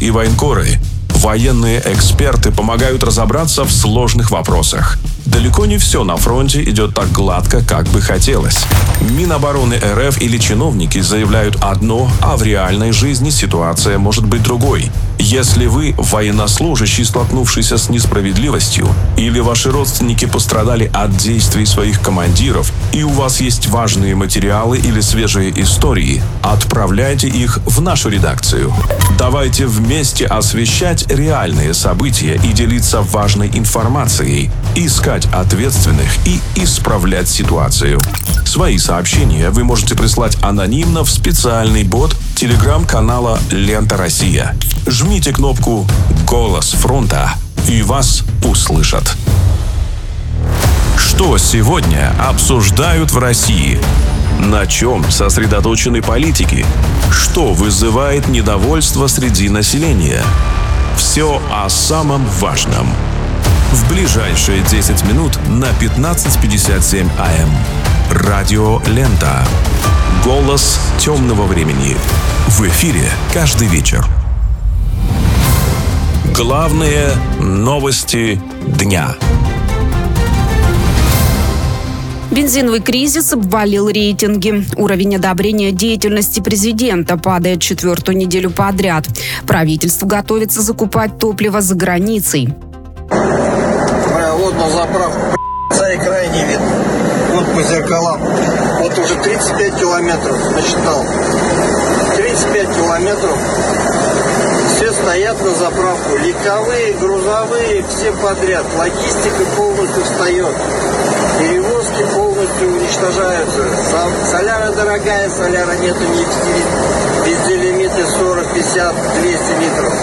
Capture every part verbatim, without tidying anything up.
и военкоры. Военные эксперты помогают разобраться в сложных вопросах. Далеко не все на фронте идет так гладко, как бы хотелось. Минобороны РФ или чиновники заявляют одно, а в реальной жизни ситуация может быть другой. Если вы военнослужащий, столкнувшийся с несправедливостью, или ваши родственники пострадали от действий своих командиров, и у вас есть важные материалы или свежие истории, отправляйте их в нашу редакцию. Давайте вместе освещать реальные события и делиться важной информацией, искать ответственных и исправлять ситуацию. Свои сообщения вы можете прислать анонимно в специальный бот телеграм-канала «Лента Россия». Жмите кнопку «Голос фронта» и вас услышат. Что сегодня обсуждают в России? На чем сосредоточены политики? Что вызывает недовольство среди населения? Все о самом важном. В ближайшие десять минут на пятнадцать пятьдесят семь АМ. Радио «Лента». Голос темного времени. В эфире каждый вечер. Главные новости дня. Бензиновый кризис обвалил рейтинги. Уровень одобрения деятельности президента падает четвертую неделю подряд. Правительство готовится закупать топливо за границей. Вот на заправку, царь край не видно. Вот по зеркалам. Вот уже тридцать пять километров насчитал. тридцать пять километров. Все стоят на заправку. Легковые, грузовые, все подряд. Логистика полностью встает. Перевозки полностью уничтожаются. Соляра дорогая, соляра нету нефти. Везде лимиты сорок, пятьдесят, двести литров.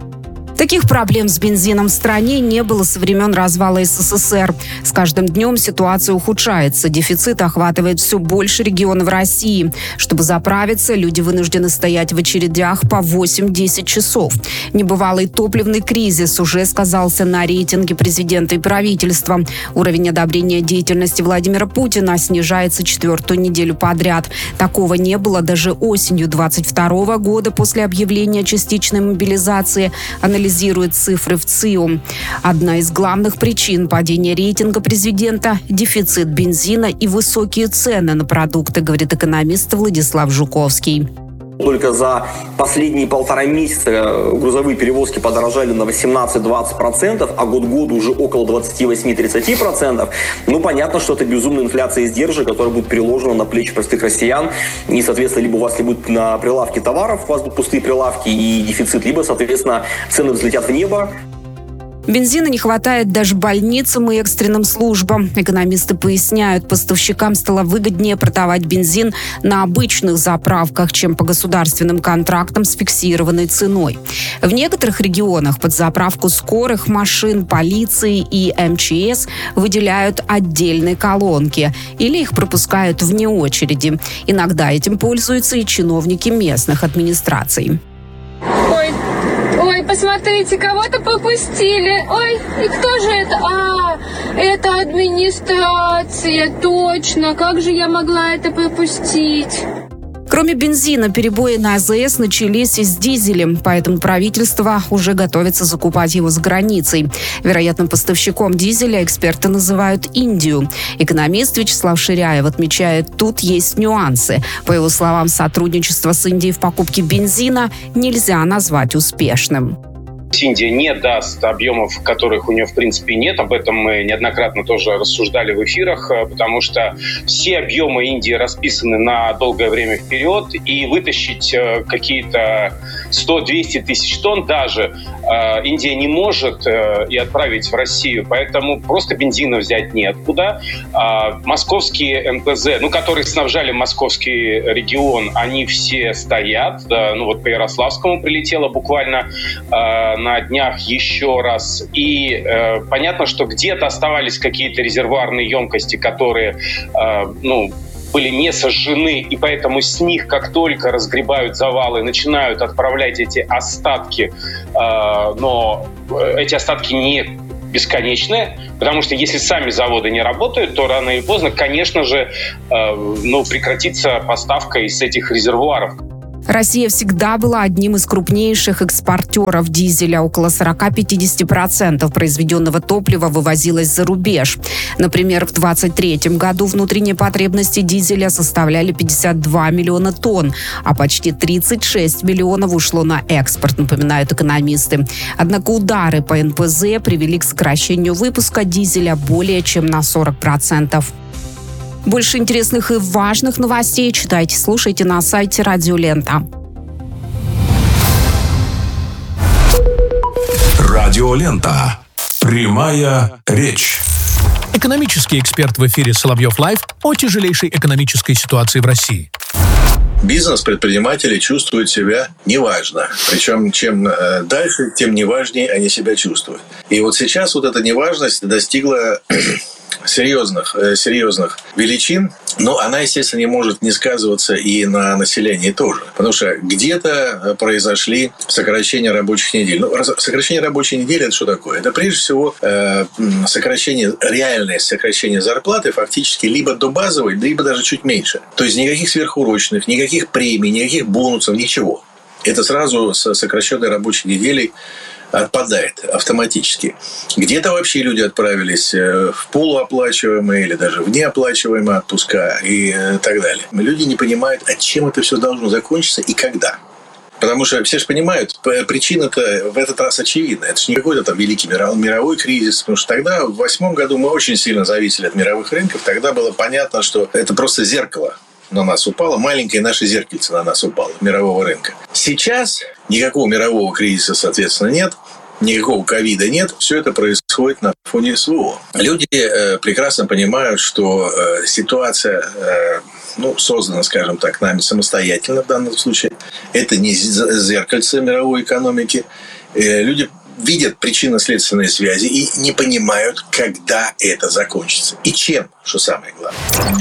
Таких проблем с бензином в стране не было со времен развала СССР. С каждым днем ситуация ухудшается. Дефицит охватывает все больше регионов России. Чтобы заправиться, люди вынуждены стоять в очередях по восемь-десять часов. Небывалый топливный кризис уже сказался на рейтинге президента и правительства. Уровень одобрения деятельности Владимира Путина снижается четвертую неделю подряд. Такого не было даже осенью двадцать второго года после объявления частичной мобилизации. Анализирует цифры в ЦИОМ. Одна из главных причин падения рейтинга президента – дефицит бензина и высокие цены на продукты, говорит экономист Владислав Жуковский. Только за последние полтора месяца грузовые перевозки подорожали на восемнадцать-двадцать процентов, а год к году уже около двадцать восемь-тридцать процентов. Ну, понятно, что это безумная инфляция издержек, которая будет переложена на плечи простых россиян. И, соответственно, либо у вас будет на прилавке товаров, у вас будут пустые прилавки и дефицит, либо, соответственно, цены взлетят в небо. Бензина не хватает даже больницам и экстренным службам. Экономисты поясняют, поставщикам стало выгоднее продавать бензин на обычных заправках, чем по государственным контрактам с фиксированной ценой. В некоторых регионах под заправку скорых машин, полиции и эм че эс выделяют отдельные колонки или их пропускают вне очереди. Иногда этим пользуются и чиновники местных администраций. Ой, ой, посмотрите, кого-то попустили. Ой, и кто же это? А, это администрация, точно. Как же я могла это пропустить? Кроме бензина, перебои на а зэ эс начались и с дизелем, поэтому правительство уже готовится закупать его за границей. Вероятным поставщиком дизеля эксперты называют Индию. Экономист Вячеслав Ширяев отмечает, тут есть нюансы. По его словам, сотрудничество с Индией в покупке бензина нельзя назвать успешным. Индия не даст объемов, которых у нее в принципе нет. Об этом мы неоднократно тоже рассуждали в эфирах, потому что все объемы Индии расписаны на долгое время вперед, и вытащить какие-то сто-двести тысяч тонн даже Индия не может и отправить в Россию, поэтому просто бензина взять неоткуда. Московские эм пэ зэ, ну, которые снабжали московский регион, они все стоят. Ну вот по Ярославскому прилетело буквально на днях еще раз. И э, понятно, что где-то оставались какие-то резервуарные емкости, которые, э, ну, были не сожжены, и поэтому с них, как только разгребают завалы, начинают отправлять эти остатки, э, но эти остатки не бесконечные, потому что если сами заводы не работают, то рано или поздно, конечно же, э, ну, прекратится поставка из этих резервуаров. Россия всегда была одним из крупнейших экспортеров дизеля. Около сорок-пятьдесят процентов произведенного топлива вывозилось за рубеж. Например, в двадцать третьем году внутренние потребности дизеля составляли пятьдесят два миллиона тонн, а почти тридцать шесть миллионов ушло на экспорт, напоминают экономисты. Однако удары по эн пэ зэ привели к сокращению выпуска дизеля более чем на сорок процентов. Больше интересных и важных новостей читайте, слушайте на сайте Радио Лента. Радио Лента. Прямая речь. Экономический эксперт в эфире Соловьев Лайв о тяжелейшей экономической ситуации в России. Бизнес, предприниматели чувствуют себя неважно. Причем чем дальше, тем неважнее они себя чувствуют. И вот сейчас вот эта неважность достигла серьезных, серьезных величин, но она, естественно, не может не сказываться и на населении тоже. Потому что где-то произошли сокращения рабочих недель. Ну, сокращение рабочей недели – это что такое? Это прежде всего сокращение, реальное сокращение зарплаты фактически либо до базовой, либо даже чуть меньше. То есть никаких сверхурочных, никаких премий, никаких бонусов, ничего. Это сразу с сокращенной рабочей неделей отпадает автоматически. Где-то вообще люди отправились в полуоплачиваемые или даже в неоплачиваемые отпуска и так далее. Люди не понимают, а чем это все должно закончиться и когда. Потому что все же понимают, причина-то в этот раз очевидна. Это же не какой-то там великий мировой кризис. Потому что тогда, в восьмом году, мы очень сильно зависели от мировых рынков. Тогда было понятно, что это просто зеркало на нас упало, маленькое наше зеркальце на нас упало, мирового рынка. Сейчас никакого мирового кризиса, соответственно, нет, никакого ковида нет, все это происходит на фоне эс вэ о. Люди э, прекрасно понимают, что э, ситуация э, ну, создана, скажем так, нами самостоятельно в данном случае. Это не зеркальце мировой экономики. Э, люди видят причинно-следственные связи и не понимают, когда это закончится и чем, что самое главное.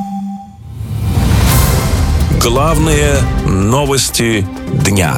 Главные новости дня.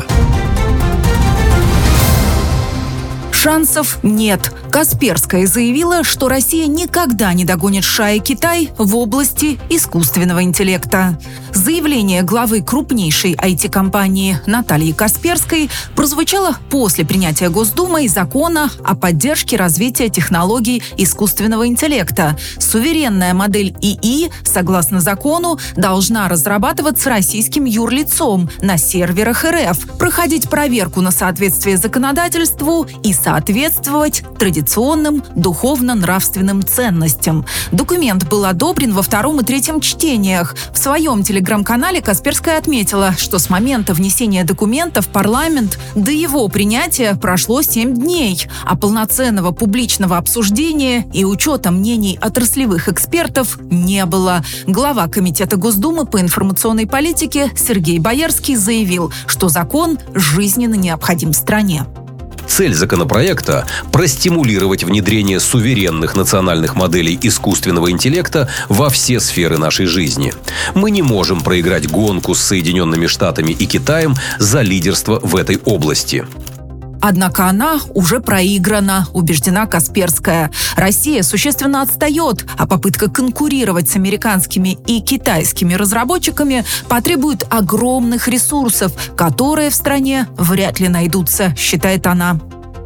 Шансов нет. Касперская заявила, что Россия никогда не догонит США и Китай в области искусственного интеллекта. Заявление главы крупнейшей ай ти-компании Натальи Касперской прозвучало после принятия Госдумой закона о поддержке развития технологий искусственного интеллекта. Суверенная модель и и, согласно закону, должна разрабатываться российским юрлицом на серверах эр эф, проходить проверку на соответствие законодательству и соответствовать традиционным духовно-нравственным ценностям. Документ был одобрен во втором и третьем чтениях. В своем телеграм-канале Касперская отметила, что с момента внесения документа в парламент до его принятия прошло семь дней, а полноценного публичного обсуждения и учета мнений отраслевых экспертов не было. Глава Комитета Госдумы по информационной политике Сергей Боярский заявил, что закон жизненно необходим стране. Цель законопроекта – простимулировать внедрение суверенных национальных моделей искусственного интеллекта во все сферы нашей жизни. Мы не можем проиграть гонку с Соединенными Штатами и Китаем за лидерство в этой области. Однако она уже проиграна, убеждена Касперская. Россия существенно отстает, а попытка конкурировать с американскими и китайскими разработчиками потребует огромных ресурсов, которые в стране вряд ли найдутся, считает она.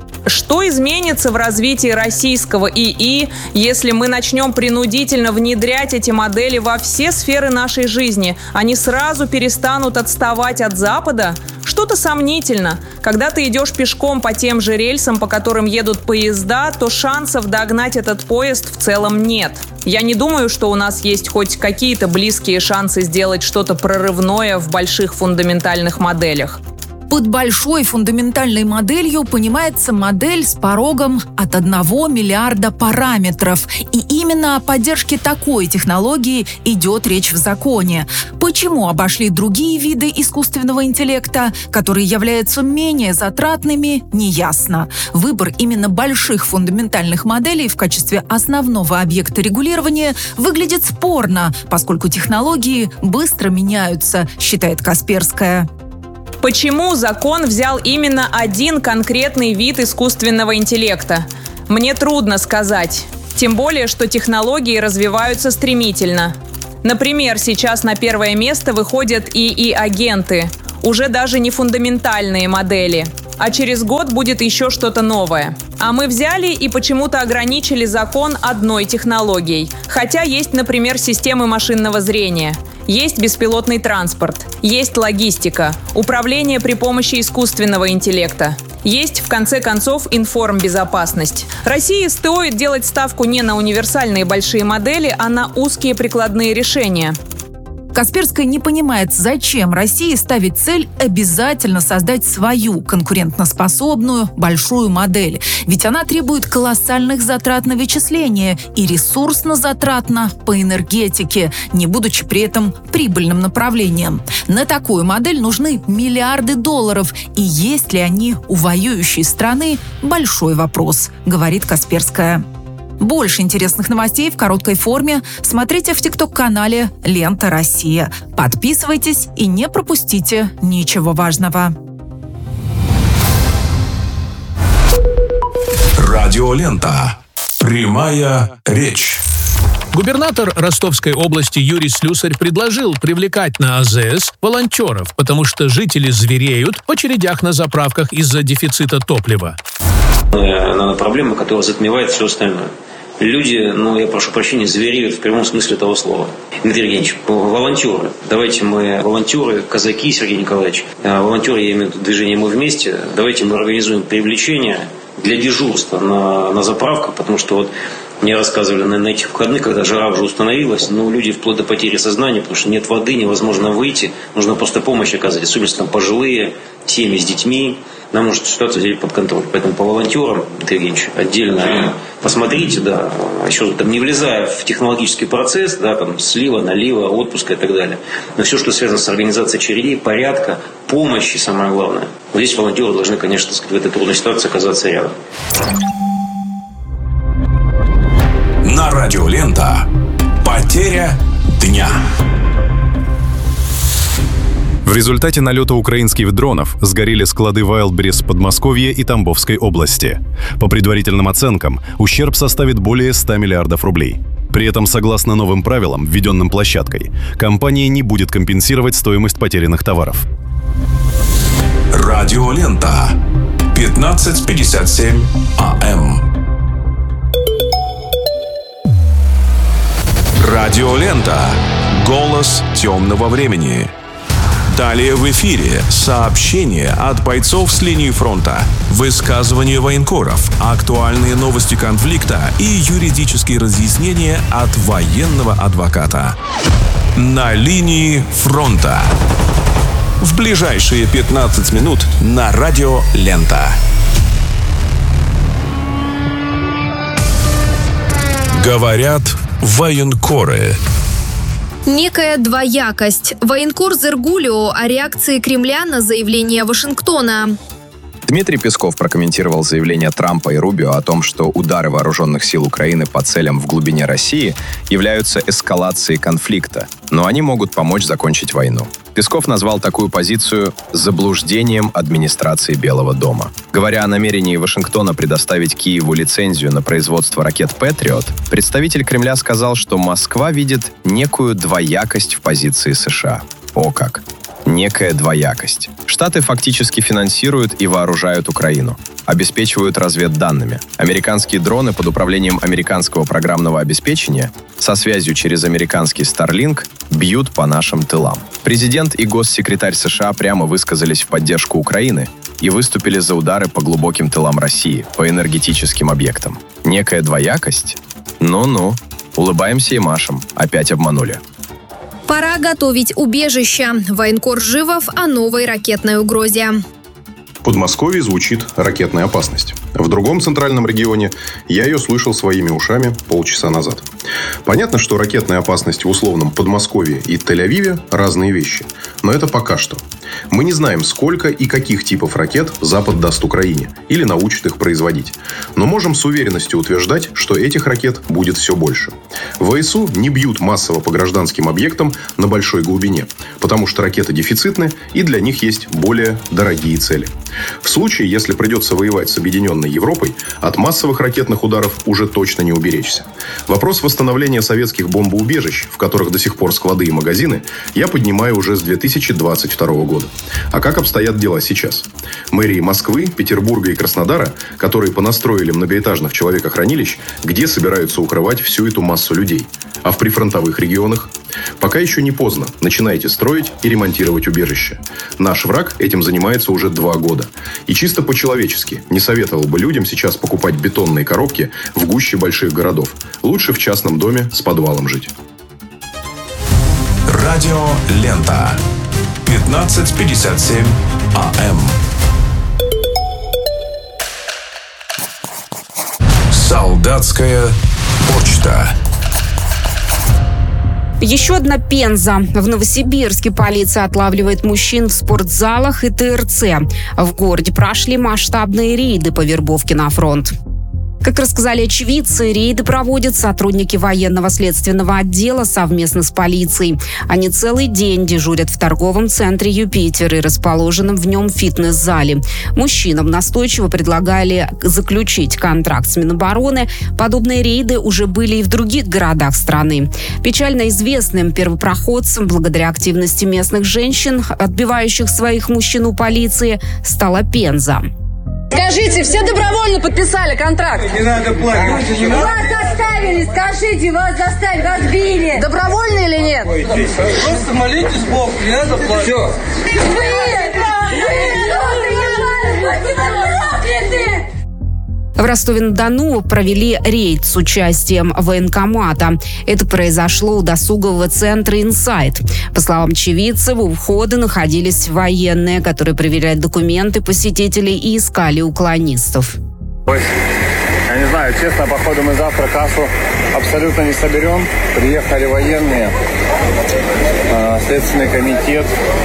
Что изменится в развитии российского и и, если мы начнем принудительно внедрять эти модели во все сферы нашей жизни? Они сразу перестанут отставать от Запада? Что-то сомнительно. Когда ты идешь пешком по тем же рельсам, по которым едут поезда, то шансов догнать этот поезд в целом нет. Я не думаю, что у нас есть хоть какие-то близкие шансы сделать что-то прорывное в больших фундаментальных моделях. Под большой фундаментальной моделью понимается модель с порогом от одного миллиарда параметров. И именно о поддержке такой технологии идет речь в законе. Почему обошли другие виды искусственного интеллекта, которые являются менее затратными, неясно. Выбор именно больших фундаментальных моделей в качестве основного объекта регулирования выглядит спорно, поскольку технологии быстро меняются, считает Касперская. Почему закон взял именно один конкретный вид искусственного интеллекта? Мне трудно сказать. Тем более, что технологии развиваются стремительно. Например, сейчас на первое место выходят и и-агенты. Уже даже не фундаментальные модели. А через год будет еще что-то новое. А мы взяли и почему-то ограничили закон одной технологией. Хотя есть, например, системы машинного зрения. Есть беспилотный транспорт. Есть логистика. Управление при помощи искусственного интеллекта. Есть, в конце концов, информбезопасность. России стоит делать ставку не на универсальные большие модели, а на узкие прикладные решения. Касперская не понимает, зачем России ставить цель обязательно создать свою конкурентоспособную большую модель. Ведь она требует колоссальных затрат на вычисления и ресурсно затратна по энергетике, не будучи при этом прибыльным направлением. На такую модель нужны миллиарды долларов, и есть ли они у воюющей страны – большой вопрос, говорит Касперская. Больше интересных новостей в короткой форме смотрите в тикток-канале «Лента Россия». Подписывайтесь и не пропустите ничего важного. Радиолента. Прямая речь. Губернатор Ростовской области Юрий Слюсарь предложил привлекать на АЗС волонтеров, потому что жители звереют в очередях на заправках из-за дефицита топлива. Наверное, проблема, которая затмевает все остальное. Люди, ну, я прошу прощения, звереют в прямом смысле этого слова. Дмитрий Евгеньевич, волонтеры. Давайте мы, волонтеры, казаки, Сергей Николаевич, волонтеры, я имею в виду движение «Мы вместе», давайте мы организуем привлечение для дежурства на, на заправках, потому что вот мне рассказывали на, на этих выходных, когда жара уже установилась, но люди вплоть до потери сознания, потому что нет воды, невозможно выйти, нужно просто помощь оказать, особенно там пожилые, семьи с детьми. Нам нужно ситуацию взять под контроль. Поэтому по волонтерам, Дмитрий Евгеньевич, отдельно посмотрите, да, еще там не влезая в технологический процесс, да, там слива, налива, отпуска и так далее. Но все, что связано с организацией очередей, порядка, помощи, самое главное. Вот здесь волонтеры должны, конечно, так сказать, в этой трудной ситуации оказаться рядом. На Радиолента. Потеря дня. В результате налета украинских дронов сгорели склады Wildberries Подмосковья и Тамбовской области. По предварительным оценкам, ущерб составит более ста миллиардов рублей. При этом, согласно новым правилам, введенным площадкой, компания не будет компенсировать стоимость потерянных товаров. Радиолента. пятнадцать пятьдесят семь АМ. Радиолента. Голос темного времени. Далее в эфире сообщения от бойцов с линии фронта, высказывания военкоров, актуальные новости конфликта и юридические разъяснения от военного адвоката. На линии фронта. В ближайшие пятнадцать минут на Радио Лента. Говорят военкоры. Некая двоякость. Военкор Зергулио о реакции Кремля на заявление Вашингтона. Дмитрий Песков прокомментировал заявление Трампа и Рубио о том, что удары вооруженных сил Украины по целям в глубине России являются эскалацией конфликта, но они могут помочь закончить войну. Песков назвал такую позицию заблуждением администрации Белого дома. Говоря о намерении Вашингтона предоставить Киеву лицензию на производство ракет «Патриот», представитель Кремля сказал, что Москва видит некую двоякость в позиции США. О как! Некая двоякость. Штаты фактически финансируют и вооружают Украину, обеспечивают разведданными. Американские дроны под управлением американского программного обеспечения со связью через американский Starlink бьют по нашим тылам. Президент и госсекретарь США прямо высказались в поддержку Украины и выступили за удары по глубоким тылам России, по энергетическим объектам. Некая двоякость? Ну-ну, улыбаемся и машем, опять обманули. Пора готовить убежища. Военкор Живов о новой ракетной угрозе. В Подмосковье звучит ракетная опасность. В другом центральном регионе я ее слышал своими ушами полчаса назад. Понятно, что ракетная опасность в условном Подмосковье и Тель-Авиве – разные вещи. Но это пока что. Мы не знаем, сколько и каких типов ракет Запад даст Украине или научит их производить. Но можем с уверенностью утверждать, что этих ракет будет все больше. ВСУ не бьют массово по гражданским объектам на большой глубине, потому что ракеты дефицитны и для них есть более дорогие цели. В случае, если придется воевать с объединенной Европой, от массовых ракетных ударов уже точно не уберечься. Вопрос в восстановление советских бомбоубежищ, в которых до сих пор склады и магазины, я поднимаю уже с две тысячи двадцать второго года. А как обстоят дела сейчас? Мэрии Москвы, Петербурга и Краснодара, которые понастроили многоэтажных человекохранилищ, где собираются укрывать всю эту массу людей? А в прифронтовых регионах? Пока еще не поздно. Начинайте строить и ремонтировать убежища. Наш враг этим занимается уже два года. И чисто по-человечески не советовал бы людям сейчас покупать бетонные коробки в гуще больших городов. Лучше в частном доме с подвалом жить. Радио Лента. пятнадцать пятьдесят семь АМ. Солдатская почта. Еще одна Пенза. В Новосибирске полиция отлавливает мужчин в спортзалах и ТРЦ. В городе прошли масштабные рейды по вербовке на фронт. Как рассказали очевидцы, рейды проводят сотрудники военного следственного отдела совместно с полицией. Они целый день дежурят в торговом центре «Юпитер» и расположенном в нем фитнес-зале. Мужчинам настойчиво предлагали заключить контракт с Минобороны. Подобные рейды уже были и в других городах страны. Печально известным первопроходцем, благодаря активности местных женщин, отбивающих своих мужчин у полиции, стала Пенза. Скажите, все добровольно подписали контракт? Не надо плакать. Вас заставили, скажите, вас заставили, вас били. Добровольно или нет? Просто молитесь Богу, не надо плакать. Все. В Ростове-на-Дону провели рейд с участием военкомата. Это произошло у досугового центра «Инсайт». По словам очевидцев, у входа находились военные, которые проверяли документы посетителей и искали уклонистов. Ой, я не знаю, честно, походу мы завтра кассу абсолютно не соберем. Приехали военные, э, Следственный комитет,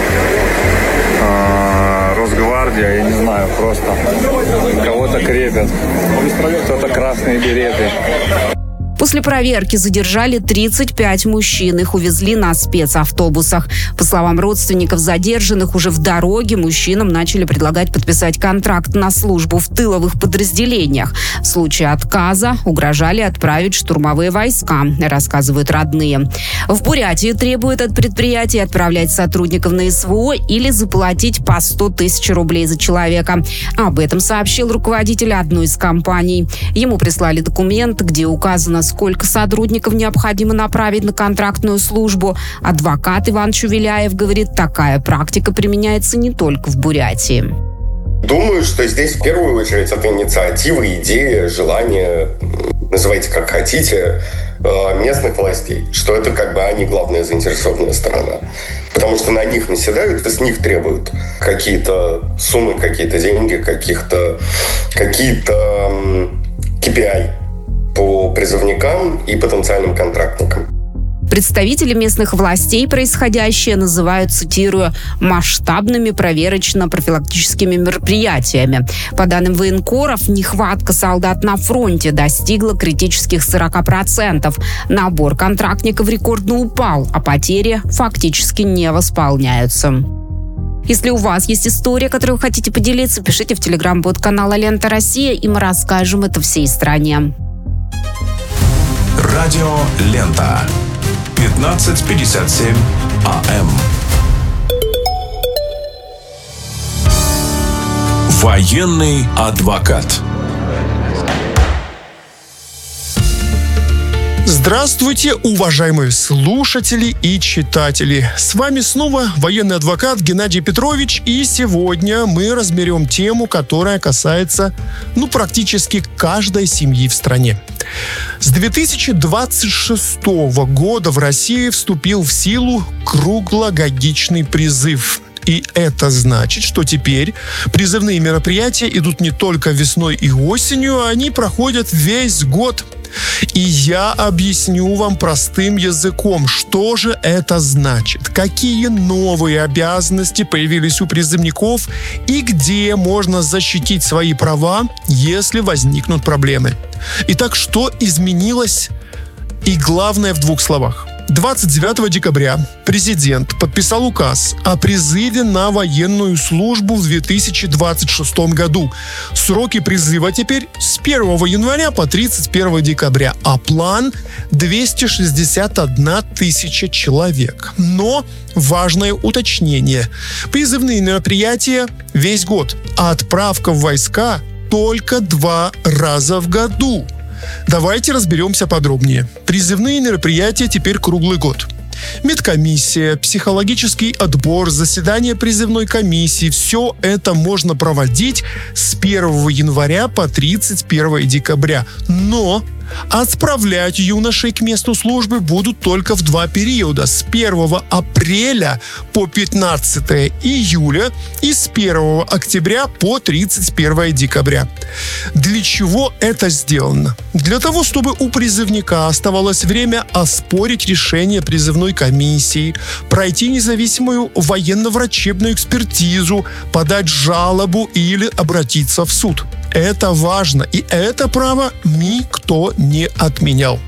э, Росгвардия, я не знаю, просто кого-то крепят, кто-то красные береты. После проверки задержали тридцать пять мужчин. Их увезли на спецавтобусах. По словам родственников задержанных, уже в дороге мужчинам начали предлагать подписать контракт на службу в тыловых подразделениях. В случае отказа угрожали отправить штурмовые войска, рассказывают родные. В Бурятии требуют от предприятий отправлять сотрудников на СВО или заплатить по сто тысяч рублей за человека. Об этом сообщил руководитель одной из компаний. Ему прислали документ, где указано, сколько сотрудников необходимо направить на контрактную службу. Адвокат Иван Чувеляев говорит, такая практика применяется не только в Бурятии. Думаю, что здесь в первую очередь это инициатива, идея, желание, называйте как хотите, местных властей, что это как бы они главная заинтересованная сторона. Потому что на них наседают и с них требуют какие-то суммы, какие-то деньги, каких-то, какие-то кей пи ай по призывникам и потенциальным контрактникам. Представители местных властей происходящее называют, цитирую, масштабными проверочно-профилактическими мероприятиями. По данным военкоров, нехватка солдат на фронте достигла критических сорок процентов. Набор контрактников рекордно упал, а потери фактически не восполняются. Если у вас есть история, которой вы хотите поделиться, пишите в телеграм-бот канала «Лента Россия», и мы расскажем это всей стране. Радио Лента. пятнадцать пятьдесят семь АМ. Военный адвокат. Здравствуйте, уважаемые слушатели и читатели. С вами снова военный адвокат Геннадий Петрович, и сегодня мы разберем тему, которая касается, ну, практически каждой семьи в стране. С две тысячи двадцать шестого года в России вступил в силу круглогодичный призыв. И это значит, что теперь призывные мероприятия идут не только весной и осенью, они проходят весь год. И я объясню вам простым языком, что же это значит, какие новые обязанности появились у призывников и где можно защитить свои права, если возникнут проблемы. Итак, что изменилось? И главное в двух словах. двадцать девятого декабря президент подписал указ о призыве на военную службу в две тысячи двадцать шестом году. Сроки призыва теперь с первого января по тридцать первого декабря, а план двести шестьдесят одна тысяча человек. Но важное уточнение. Призывные мероприятия весь год, а отправка в войска только два раза в году. Давайте разберемся подробнее. Призывные мероприятия теперь круглый год. Медкомиссия, психологический отбор, заседание призывной комиссии – все это можно проводить с первого января по тридцать первого декабря. Но отправлять юношей к месту службы будут только в два периода – с первого апреля по пятнадцатого июля и с первого октября по тридцать первого декабря. Для чего это сделано? Для того, чтобы у призывника оставалось время оспорить решение призывной комиссии, пройти независимую военно-врачебную экспертизу, подать жалобу или обратиться в суд. Это важно, и это право никто не отменял.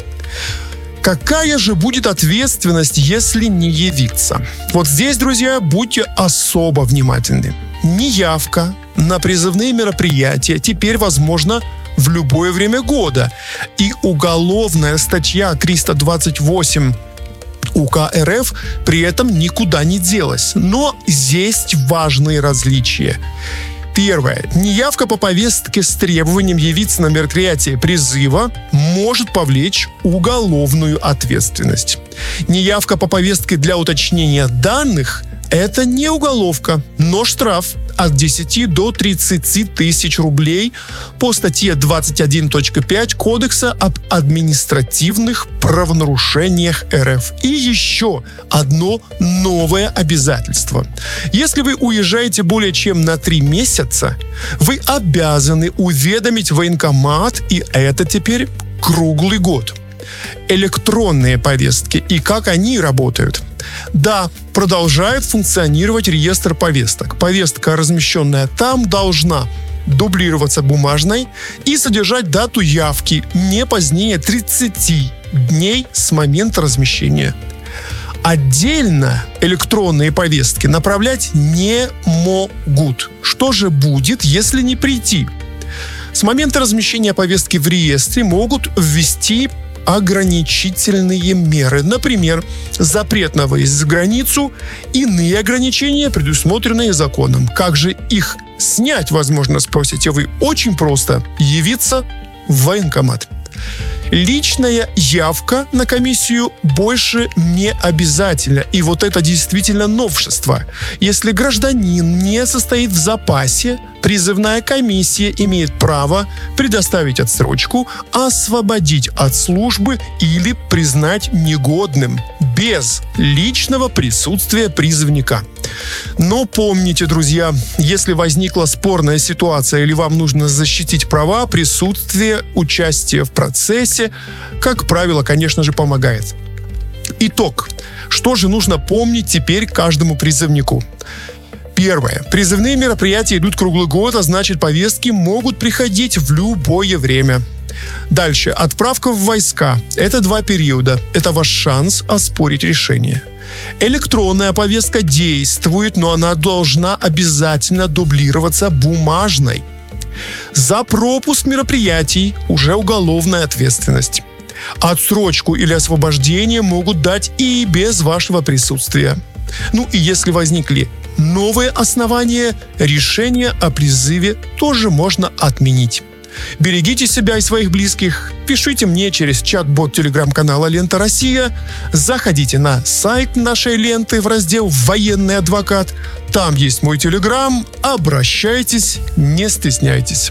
Какая же будет ответственность, если не явиться? Вот здесь, друзья, будьте особо внимательны. Неявка на призывные мероприятия теперь возможна в любое время года. И уголовная статья триста двадцать восемь УК РФ при этом никуда не делась. Но есть важные различия. Первое. Неявка по повестке с требованием явиться на мероприятие призыва может повлечь уголовную ответственность. Неявка по повестке для уточнения данных – это не уголовка, но штраф от десяти до тридцати тысяч рублей по статье двадцать один точка пять Кодекса об административных правонарушениях РФ. И еще одно новое обязательство. Если вы уезжаете более чем на три месяца, вы обязаны уведомить военкомат, и это теперь круглый год. Электронные повестки и как они работают. Да, продолжает функционировать реестр повесток. Повестка, размещенная там, должна дублироваться бумажной и содержать дату явки не позднее тридцати дней с момента размещения. Отдельно электронные повестки направлять не могут. Что же будет, если не прийти? С момента размещения повестки в реестре могут ввести ограничительные меры. Например, запрет на выезд за границу, иные ограничения, предусмотренные законом. Как же их снять, возможно, спросите вы? Очень просто. Явиться в военкомат. Личная явка на комиссию больше не обязательна. И вот это действительно новшество. Если гражданин не состоит в запасе, призывная комиссия имеет право предоставить отсрочку, освободить от службы или признать негодным без личного присутствия призывника. Но помните, друзья, если возникла спорная ситуация или вам нужно защитить права, присутствие, участие в процессе, как правило, конечно же, помогает. Итог. Что же нужно помнить теперь каждому призывнику? Первое. Призывные мероприятия идут круглый год, а значит, повестки могут приходить в любое время. Дальше. Отправка в войска. Это два периода. Это ваш шанс оспорить решение. Электронная повестка действует, но она должна обязательно дублироваться бумажной. За пропуск мероприятий уже уголовная ответственность. Отсрочку или освобождение могут дать и без вашего присутствия. Ну и если возникли новые основания, решение о призыве тоже можно отменить. Берегите себя и своих близких. Пишите мне через чат-бот телеграм-канала «Лента Россия». Заходите на сайт нашей ленты в раздел «Военный адвокат». Там есть мой телеграм. Обращайтесь, не стесняйтесь.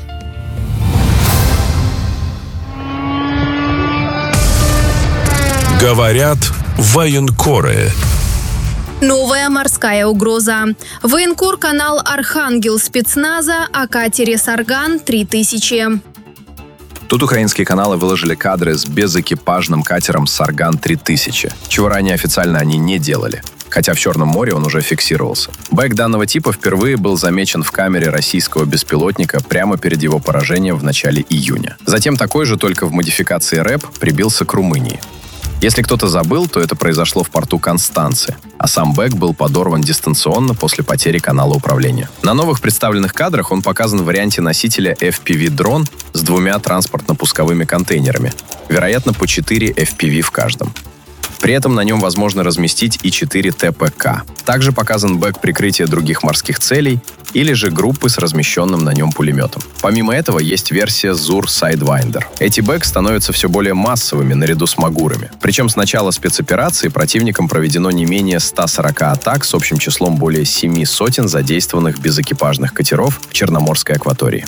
Говорят военкоры. Новая морская угроза. Военкор канал «Архангел» спецназа о катере «Сарган» три тысячи. Тут украинские каналы выложили кадры с безэкипажным катером «Сарган» три тысячи, чего ранее официально они не делали. Хотя в Черном море он уже фиксировался. Байк данного типа впервые был замечен в камере российского беспилотника прямо перед его поражением в начале июня. Затем такой же, только в модификации рэп, прибился к Румынии. Если кто-то забыл, то это произошло в порту Констанцы, а сам Бек был подорван дистанционно после потери канала управления. На новых представленных кадрах он показан в варианте носителя эф пи ви-дрон с двумя транспортно-пусковыми контейнерами, вероятно, по четыре эф пи ви в каждом. При этом на нем возможно разместить и четыре тэ пэ ка. Также показан бэк прикрытия других морских целей или же группы с размещенным на нем пулеметом. Помимо этого есть версия Zur Sidewinder. Эти бэк становятся все более массовыми наряду с Магурами. Причем с начала спецоперации противником проведено не менее ста сорока атак с общим числом более семи сотен задействованных безэкипажных катеров в Черноморской акватории.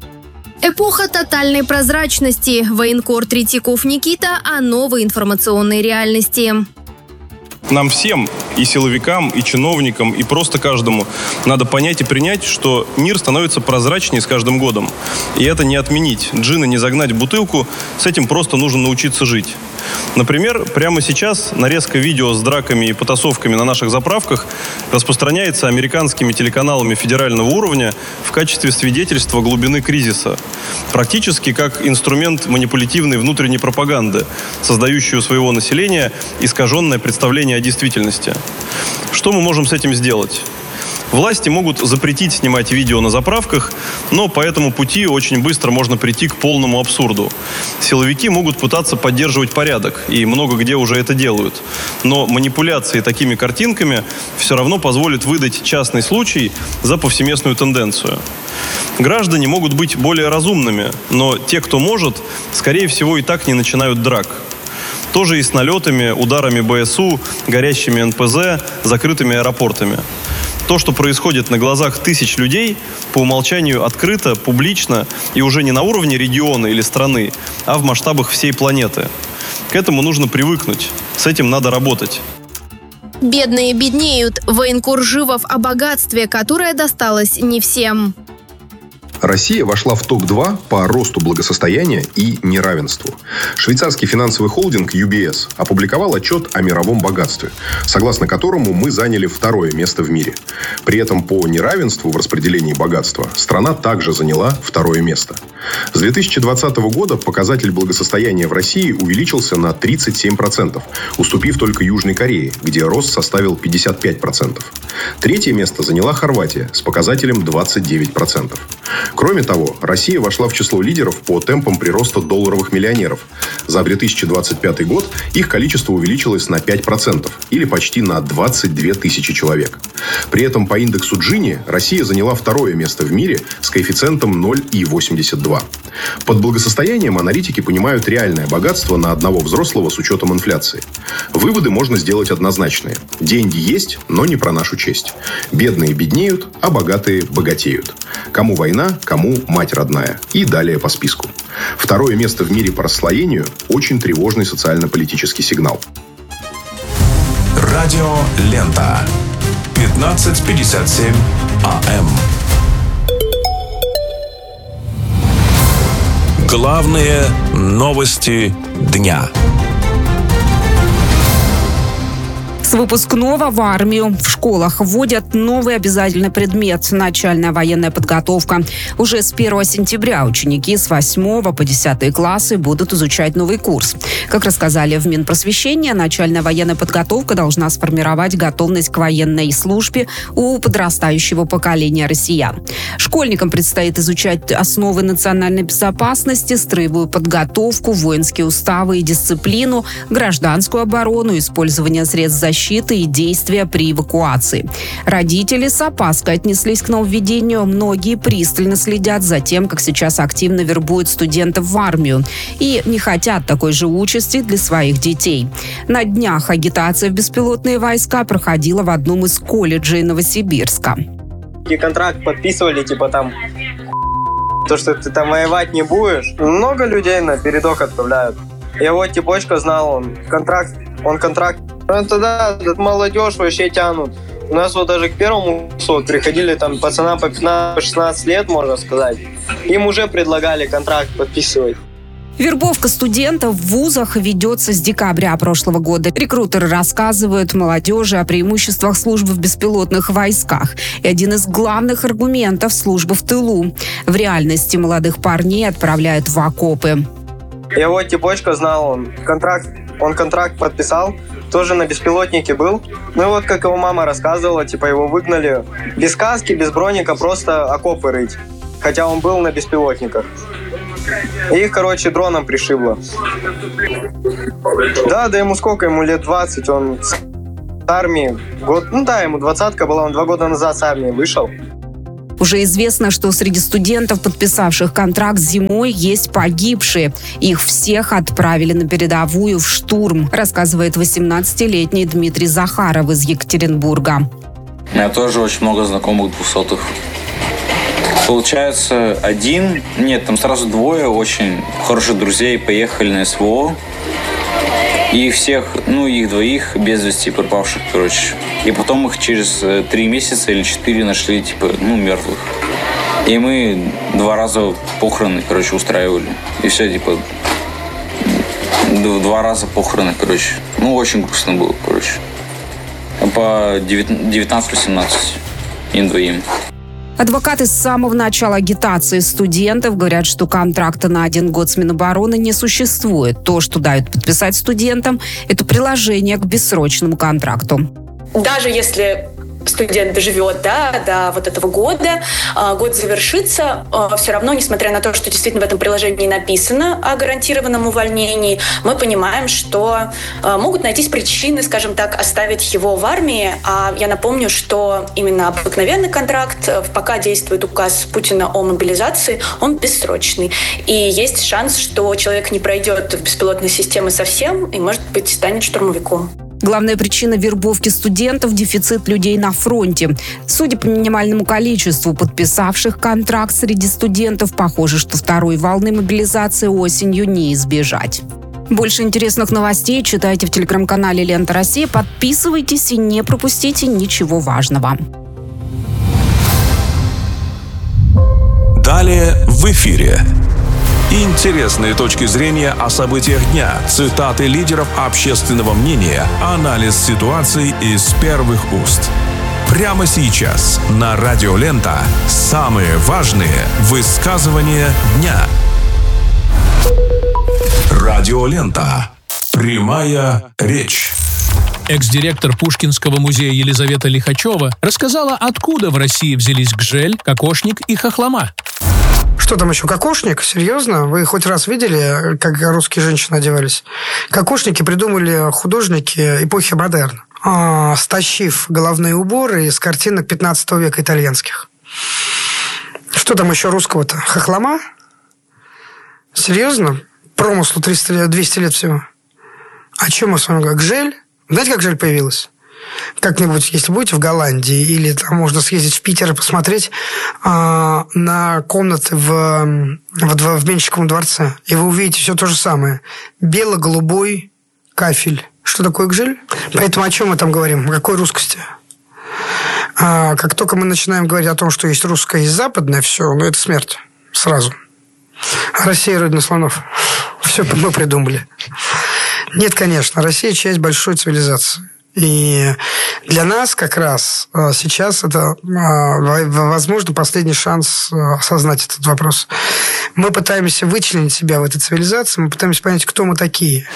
Эпоха тотальной прозрачности. Военкор Третьяков Никита о новой информационной реальности. Нам всем, и силовикам, и чиновникам, и просто каждому, надо понять и принять, что мир становится прозрачнее с каждым годом. И это не отменить. Джина не загнать в бутылку, с этим просто нужно научиться жить. Например, прямо сейчас нарезка видео с драками и потасовками на наших заправках распространяется американскими телеканалами федерального уровня в качестве свидетельства глубины кризиса. Практически как инструмент манипулятивной внутренней пропаганды, создающей у своего населения искаженное представление о действительности. Что мы можем с этим сделать? Власти могут запретить снимать видео на заправках, но по этому пути очень быстро можно прийти к полному абсурду. Силовики могут пытаться поддерживать порядок, и много где уже это делают. Но манипуляции такими картинками все равно позволят выдать частный случай за повсеместную тенденцию. Граждане могут быть более разумными, но те, кто может, скорее всего, и так не начинают драк. Тоже и с налетами, ударами бэ эс у, горящими эн пэ зэ, закрытыми аэропортами. То, что происходит на глазах тысяч людей, по умолчанию открыто, публично и уже не на уровне региона или страны, а в масштабах всей планеты. К этому нужно привыкнуть, с этим надо работать. Бедные беднеют. Военкор Живов о богатстве, которое досталось не всем. Россия вошла в топ два по росту благосостояния и неравенству. Швейцарский финансовый холдинг ю би эс опубликовал отчет о мировом богатстве, согласно которому мы заняли второе место в мире. При этом по неравенству в распределении богатства страна также заняла второе место. С две тысячи двадцатого года показатель благосостояния в России увеличился на тридцать семь процентов, уступив только Южной Корее, где рост составил пятьдесят пять процентов. Третье место заняла Хорватия с показателем двадцать девять процентов. Кроме того, Россия вошла в число лидеров по темпам прироста долларовых миллионеров. За две тысячи двадцать пятый год их количество увеличилось на пять процентов, или почти на двадцать две тысячи человек. При этом по индексу Джини Россия заняла второе место в мире с коэффициентом ноль целых восемьдесят два. Под благосостоянием аналитики понимают реальное богатство на одного взрослого с учетом инфляции. Выводы можно сделать однозначные. Деньги есть, но не про нашу честь. Бедные беднеют, а богатые богатеют. Кому война, кому мать родная. И далее по списку. Второе место в мире по расслоению – очень тревожный социально-политический сигнал. Радио Лента. пятнадцать пятьдесят семь а эм. Главные новости дня. С выпускного в армию в школах вводят новый обязательный предмет – начальная военная подготовка. Уже с первого сентября ученики с восьмого по десятый классы будут изучать новый курс. Как рассказали в Минпросвещении, начальная военная подготовка должна сформировать готовность к военной службе у подрастающего поколения россиян. Школьникам предстоит изучать основы национальной безопасности, строевую подготовку, воинские уставы и дисциплину, гражданскую оборону, использование средств защиты и действия при эвакуации. Родители с опаской отнеслись к нововведению. Многие пристально следят за тем, как сейчас активно вербуют студентов в армию и не хотят такой же участи для своих детей. На днях агитация в беспилотные войска проходила в одном из колледжей Новосибирска. И контракт подписывали, типа там то, что ты там воевать не будешь. Много людей на передок отправляют. Я вот типочка знал, он контракт, он контракт. Это да, молодежь вообще тянут. У нас вот даже к первому курсу приходили там пацанам по пятнадцать-шестнадцать лет, можно сказать. Им уже предлагали контракт подписывать. Вербовка студентов в вузах ведется с декабря прошлого года. Рекрутеры рассказывают молодежи о преимуществах службы в беспилотных войсках. И один из главных аргументов – служба в тылу. В реальности молодых парней отправляют в окопы. Я вот типочка знал, он контракт, он контракт подписал, тоже на беспилотнике был. Ну и вот, как его мама рассказывала, типа его выгнали без каски, без броника, просто окопы рыть. Хотя он был на беспилотниках. И их, короче, дроном пришибло. Да, да ему сколько? Ему лет двадцать, он с армии. Год, ну да, ему двадцатка была, он два года назад с армии вышел. Уже известно, что среди студентов, подписавших контракт зимой, есть погибшие. Их всех отправили на передовую в штурм, рассказывает восемнадцатилетний Дмитрий Захаров из Екатеринбурга. У меня тоже очень много знакомых двухсотых. Получается, один, нет, там сразу двое очень хороших друзей поехали на СВО. И всех, ну, их двоих без вести пропавших, короче. И потом их через три месяца или четыре нашли, типа, ну, мертвых. И мы два раза похороны, короче, устраивали. И все, типа, два раза похороны, короче. Ну, очень грустно было, короче. По девятнадцать-восемнадцать им двоим. Адвокаты с самого начала агитации студентов говорят, что контракта на один год с Минобороны не существует. То, что дают подписать студентам, это приложение к бессрочному контракту. Даже если студент доживет, да, до вот этого года, год завершится, все равно, несмотря на то, что действительно в этом приложении написано о гарантированном увольнении, мы понимаем, что могут найтись причины, скажем так, оставить его в армии. А я напомню, что именно обыкновенный контракт, пока действует указ Путина о мобилизации, он бессрочный. И есть шанс, что человек не пройдет в беспилотные системы совсем и, может быть, станет штурмовиком. Главная причина вербовки студентов – дефицит людей на фронте. Судя по минимальному количеству подписавших контракт среди студентов, похоже, что второй волны мобилизации осенью не избежать. Больше интересных новостей читайте в телеграм-канале «Лента России». Подписывайтесь и не пропустите ничего важного. Далее в эфире. Интересные точки зрения о событиях дня, цитаты лидеров общественного мнения, анализ ситуации из первых уст. Прямо сейчас на Радио Лента самые важные высказывания дня. Радио Лента. Прямая речь. Экс-директор Пушкинского музея Елизавета Лихачева рассказала, откуда в России взялись гжель, кокошник и хохлома. Что там еще? Кокошник? Серьезно? Вы хоть раз видели, как русские женщины одевались? Кокошники придумали художники эпохи модерна, а, стащив головные уборы из картинок пятнадцатого века итальянских. Что там еще русского-то? Хохлома? Серьезно? Промыслу триста, двести лет всего. О чем мы с вами говорим? Гжель? Знаете, как гжель появилась? Как-нибудь, если будете в Голландии, или там можно съездить в Питер и посмотреть э, на комнаты в, в, в Менщиковом дворце, и вы увидите все то же самое. Бело-голубой кафель. Что такое гжель? Поэтому о чем мы там говорим? О какой русскости? А, как только мы начинаем говорить о том, что есть русское и западное, все, ну это смерть. Сразу. А Россия родина слонов. Все мы придумали. Нет, конечно, Россия часть большой цивилизации. И для нас как раз сейчас это, возможно, последний шанс осознать этот вопрос. Мы пытаемся вычленить себя в этой цивилизации, мы пытаемся понять, кто мы такие.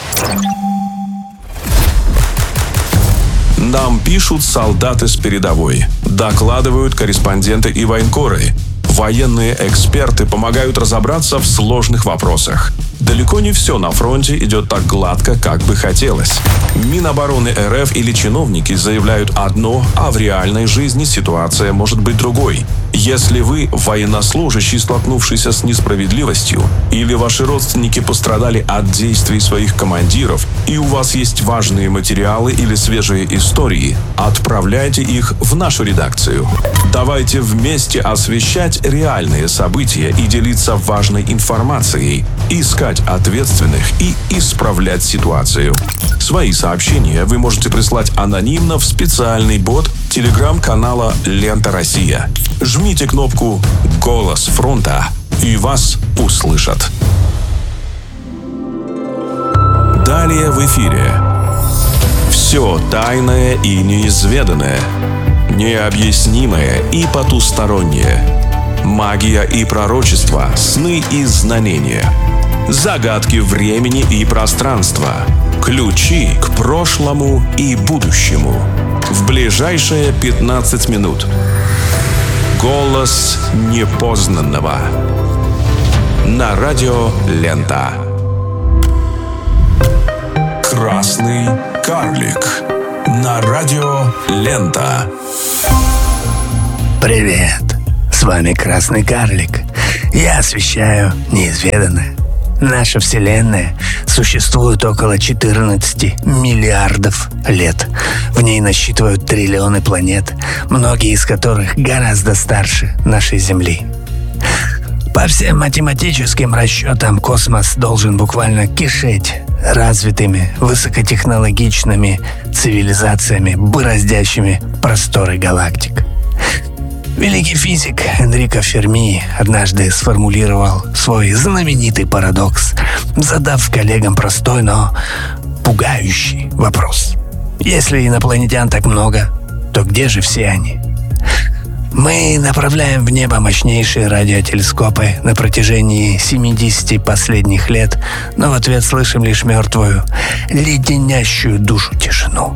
Нам пишут солдаты с передовой, докладывают корреспонденты и военкоры. Военные эксперты помогают разобраться в сложных вопросах. Далеко не все на фронте идет так гладко, как бы хотелось. Минобороны РФ или чиновники заявляют одно, а в реальной жизни ситуация может быть другой. Если вы военнослужащий, столкнувшийся с несправедливостью, или ваши родственники пострадали от действий своих командиров, и у вас есть важные материалы или свежие истории, отправляйте их в нашу редакцию. Давайте вместе освещать реальные события и делиться важной информацией, искать ответственных и исправлять ситуацию. Свои сообщения вы можете прислать анонимно в специальный бот телеграм-канала «Лента Россия». Жмите кнопку «Голос фронта» и вас услышат. Далее в эфире. Все тайное и неизведанное, необъяснимое и потустороннее. Магия и пророчество, сны и знамения. Загадки времени и пространства. Ключи к прошлому и будущему. В ближайшие пятнадцать минут. Голос непознанного. На радио «Лента». Красный карлик. На радио «Лента». Привет, с вами Красный карлик. Я освещаю неизведанное. Наша Вселенная существует около четырнадцати миллиардов лет. В ней насчитывают триллионы планет, многие из которых гораздо старше нашей Земли. По всем математическим расчетам космос должен буквально кишеть развитыми, высокотехнологичными цивилизациями, бороздящими просторы галактик. Великий физик Энрико Ферми однажды сформулировал свой знаменитый парадокс, задав коллегам простой, но пугающий вопрос. Если инопланетян так много, то где же все они? Мы направляем в небо мощнейшие радиотелескопы на протяжении семидесяти последних лет, но в ответ слышим лишь мертвую, леденящую душу тишину.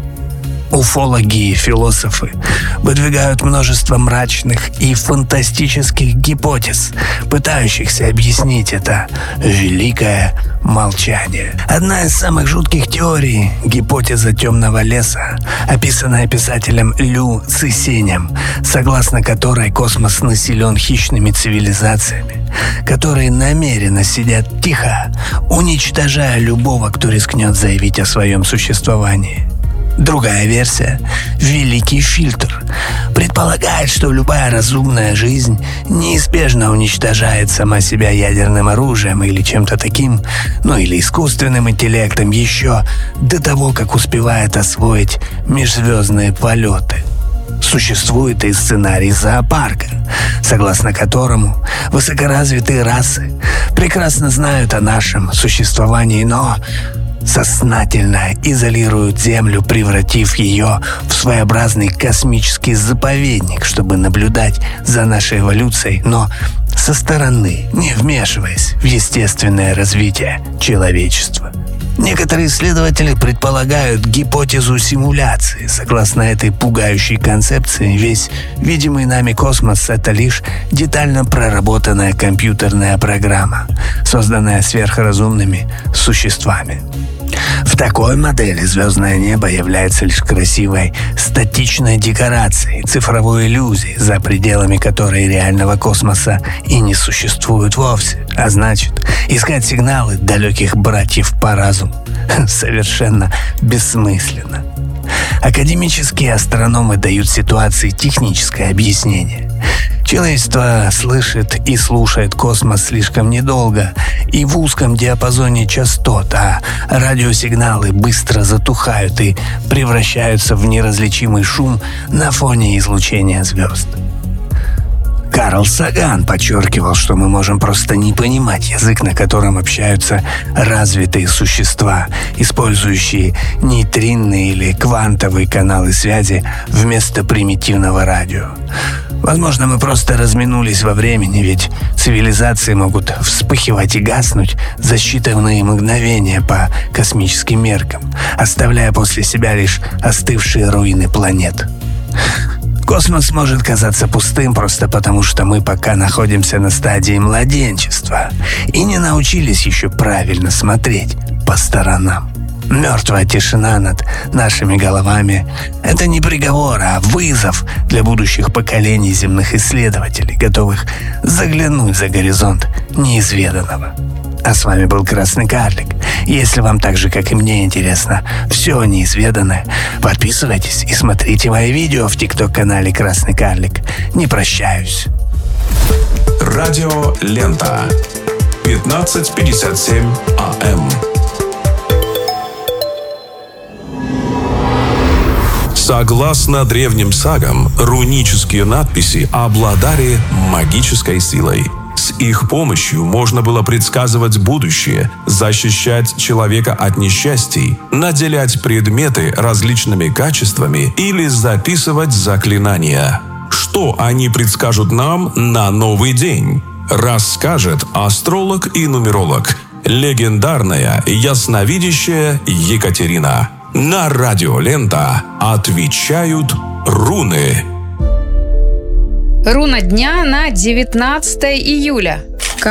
Уфологи и философы выдвигают множество мрачных и фантастических гипотез, пытающихся объяснить это великое молчание. Одна из самых жутких теорий – гипотеза темного леса, описанная писателем Лю Цисенем, согласно которой космос населен хищными цивилизациями, которые намеренно сидят тихо, уничтожая любого, кто рискнет заявить о своем существовании. Другая версия – «Великий фильтр» предполагает, что любая разумная жизнь неизбежно уничтожает сама себя ядерным оружием или чем-то таким, ну или искусственным интеллектом еще до того, как успевает освоить межзвездные полеты. Существует и сценарий зоопарка, согласно которому высокоразвитые расы прекрасно знают о нашем существовании, но сознательно изолируют Землю, превратив ее в своеобразный космический заповедник, чтобы наблюдать за нашей эволюцией, но со стороны, не вмешиваясь в естественное развитие человечества. Некоторые исследователи предполагают гипотезу симуляции. Согласно этой пугающей концепции, весь видимый нами космос — это лишь детально проработанная компьютерная программа, созданная сверхразумными существами. В такой модели звездное небо является лишь красивой статичной декорацией, цифровой иллюзией, за пределами которой реального космоса и не существует вовсе. А значит, искать сигналы далеких братьев по разуму совершенно бессмысленно. Академические астрономы дают ситуации техническое объяснение. Человечество слышит и слушает космос слишком недолго и в узком диапазоне частот, а радиосигналы быстро затухают и превращаются в неразличимый шум на фоне излучения звезд. Карл Саган подчеркивал, что мы можем просто не понимать язык, на котором общаются развитые существа, использующие нейтринные или квантовые каналы связи вместо примитивного радио. Возможно, мы просто разминулись во времени, ведь цивилизации могут вспыхивать и гаснуть за считанные мгновения по космическим меркам, оставляя после себя лишь остывшие руины планет. Космос может казаться пустым просто потому, что мы пока находимся на стадии младенчества и не научились еще правильно смотреть по сторонам. Мертвая тишина над нашими головами – это не приговор, а вызов для будущих поколений земных исследователей, готовых заглянуть за горизонт неизведанного. А с вами был Красный карлик. Если вам так же, как и мне, интересно все неизведанное, подписывайтесь и смотрите мои видео в тикток-канале Красный карлик. Не прощаюсь. Радио «Лента». пятнадцать пятьдесят семь АМ. Согласно древним сагам, рунические надписи обладали магической силой. С их помощью можно было предсказывать будущее, защищать человека от несчастий, наделять предметы различными качествами или записывать заклинания. Что они предскажут нам на новый день? Расскажет астролог и нумеролог Легендарная ясновидящая Екатерина. На радио «Лента» отвечают руны. Руна дня на девятнадцатое июля.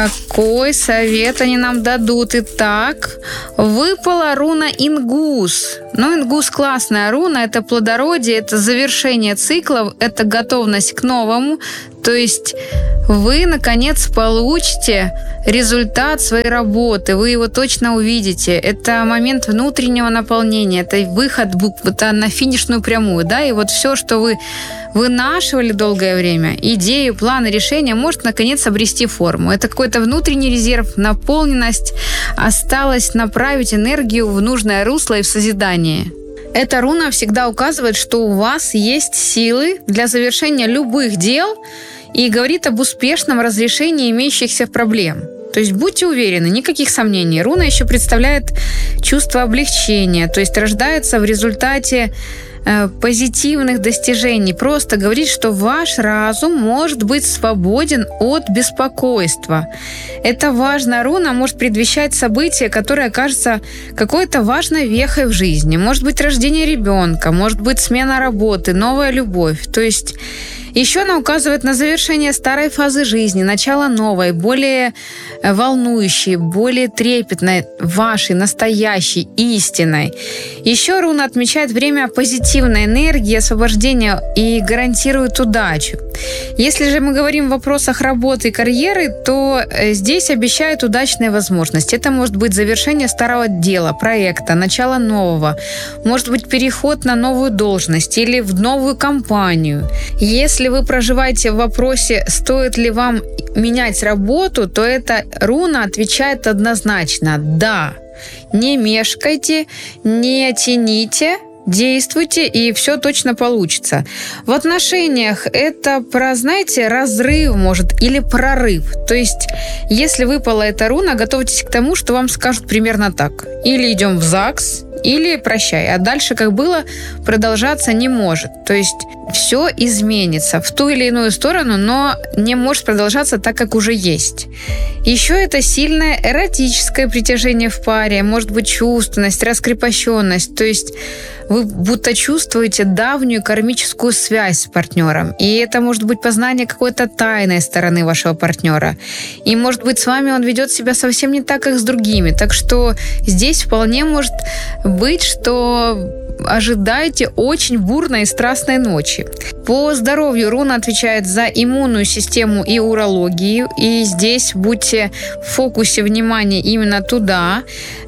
Какой совет они нам дадут? Итак, выпала руна Ингус. Ну, Ингус классная руна, это плодородие, это завершение циклов, это готовность к новому. То есть вы, наконец, получите результат своей работы, вы его точно увидите. Это момент внутреннего наполнения, это выход это на финишную прямую, да, и вот все, что вы вынашивали долгое время, идею, планы, решения, может, наконец, обрести форму. Это какой-то внутренний резерв, наполненность, осталось направить энергию в нужное русло и в созидание. Эта руна всегда указывает, что у вас есть силы для завершения любых дел и говорит об успешном разрешении имеющихся проблем. То есть будьте уверены, никаких сомнений. Руна еще представляет чувство облегчения, то есть рождается в результате э, позитивных достижений. Просто говорит, что ваш разум может быть свободен от беспокойства. Эта важная руна может предвещать событие, которое окажется какой-то важной вехой в жизни. Может быть рождение ребенка, может быть смена работы, новая любовь. То есть еще она указывает на завершение старой фазы жизни, начало новой, более волнующей, более трепетной, вашей, настоящей, истинной. Еще руна отмечает время позитивной энергии, освобождения и гарантирует удачу. Если же мы говорим в вопросах работы и карьеры, то здесь обещают удачные возможности. Это может быть завершение старого дела, проекта, начало нового, может быть переход на новую должность или в новую компанию. Если Если вы проживаете в вопросе, стоит ли вам менять работу, то эта руна отвечает однозначно «да». Не мешкайте, не тяните, действуйте, и все точно получится. В отношениях это про, знаете, разрыв, может, или прорыв. То есть, если выпала эта руна, готовьтесь к тому, что вам скажут примерно так. Или идем в ЗАГС, или прощай. А дальше, как было, продолжаться не может. То есть все изменится в ту или иную сторону, но не может продолжаться так, как уже есть. Еще это сильное эротическое притяжение в паре, может быть чувственность, раскрепощенность. То есть вы будто чувствуете давнюю кармическую связь с партнером. И это может быть познание какой-то тайной стороны вашего партнера. И, может быть, с вами он ведет себя совсем не так, как с другими. Так что здесь вполне может быть, что ожидайте очень бурной и страстной ночи. По здоровью руна отвечает за иммунную систему и урологию. И здесь будьте в фокусе внимания именно туда.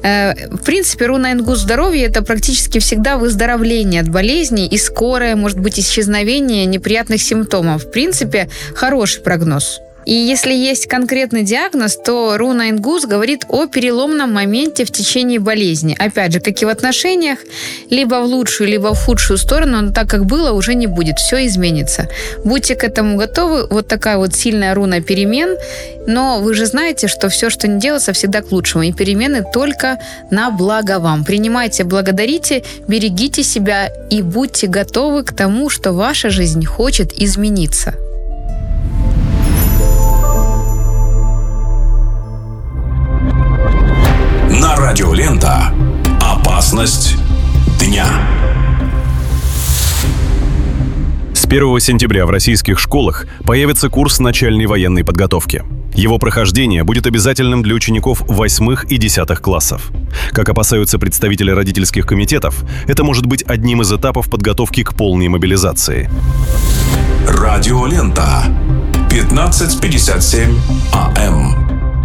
В принципе, руна Ингус здоровья – это практически всегда выздоровление от болезней и скорое, может быть, исчезновение неприятных симптомов. В принципе, хороший прогноз. И если есть конкретный диагноз, то руна Ингус говорит о переломном моменте в течение болезни. Опять же, как и в отношениях, либо в лучшую, либо в худшую сторону, но так, как было, уже не будет. Все изменится. Будьте к этому готовы. Вот такая вот сильная руна перемен. Но вы же знаете, что все, что не делается, всегда к лучшему. И перемены только на благо вам. Принимайте, благодарите, берегите себя и будьте готовы к тому, что ваша жизнь хочет измениться. На радио «Лента» опасность дня. С первого сентября в российских школах появится курс начальной военной подготовки. Его прохождение будет обязательным для учеников восьмых и десятых классов. Как опасаются представители родительских комитетов, это может быть одним из этапов подготовки к полной мобилизации. Радио «Лента». пятнадцать пятьдесят семь АМ.